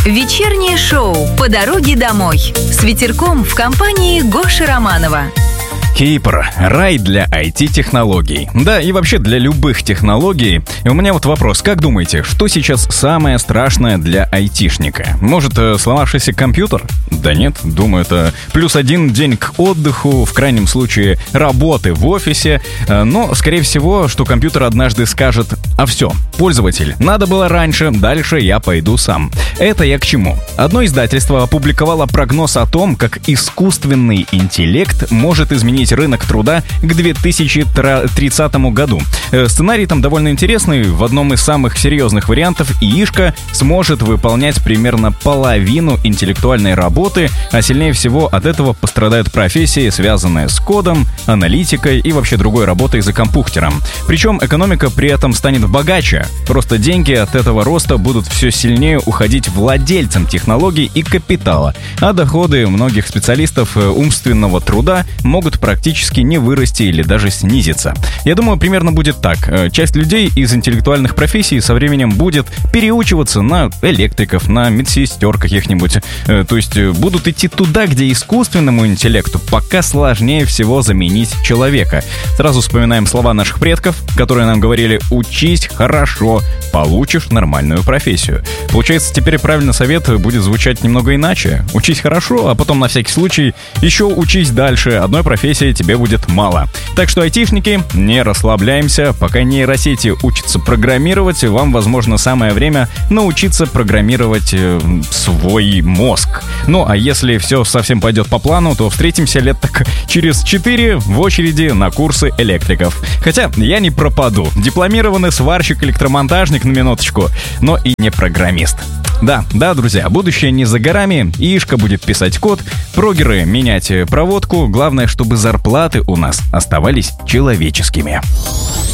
Вечернее шоу «По дороге домой» с ветерком в компании Гоши Романова. Кипр – рай для IT-технологий. Да, и вообще для любых технологий. И у меня вот вопрос. Как думаете, что сейчас самое страшное для айтишника? Может, сломавшийся компьютер? Да нет, думаю, это +1 день к отдыху, в крайнем случае работы в офисе. Но, скорее всего, что компьютер однажды скажет: а все, пользователь, надо было раньше, дальше я пойду сам. Это я к чему? Одно издательство опубликовало прогноз о том, как искусственный интеллект может изменить рынок труда к 2030 году. Сценарий там довольно интересный. В одном из самых серьезных вариантов ИИшка сможет выполнять примерно половину интеллектуальной работы, а сильнее всего от этого пострадают профессии, связанные с кодом, аналитикой и вообще другой работой за компьютером. Причем экономика при этом станет богаче. Просто деньги от этого роста будут все сильнее уходить владельцам технологий и капитала, а доходы многих специалистов умственного труда могут практически не вырасти или даже снизиться. Я думаю, примерно будет так. Часть людей из интеллектуальных профессий со временем будет переучиваться на электриков, на медсестер каких-нибудь. То есть будут идти туда, где искусственному интеллекту пока сложнее всего заменить человека. Сразу вспоминаем слова наших предков, которые нам говорили: «Учись хорошо, получишь нормальную профессию». Получается, теперь правильный совет будет звучать немного иначе. Учись хорошо, а потом на всякий случай еще учись дальше. Одной профессии тебе будет мало. Так что, айтишники, не расслабляемся. Пока нейросети учатся программировать, вам, возможно, самое время научиться программировать свой мозг. Ну, а если все совсем пойдет по плану, то встретимся лет так через 4 в очереди на курсы электриков. Хотя я не пропаду. Дипломированный сварщик-электромонтажник, на минуточку, но и не программист. Да, друзья, будущее не за горами. ИИшка будет писать код, прогеры менять проводку. Главное, чтобы зарплаты у нас оставались человеческими.